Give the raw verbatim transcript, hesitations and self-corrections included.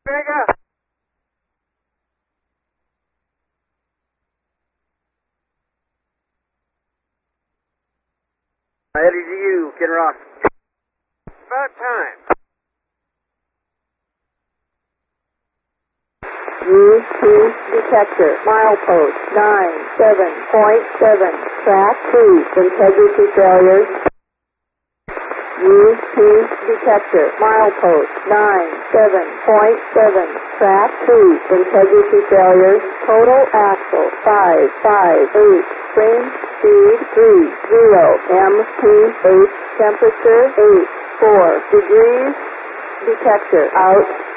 Vega. L E D U, Kinross. About time. U two detector, milepost nine seven point seven, track two, integrity failures. U two detector, milepost nine seven point seven, track two, integrity failures. Total axle five five eight, frame speed three zero, M P H temperature eight four degrees, detector out.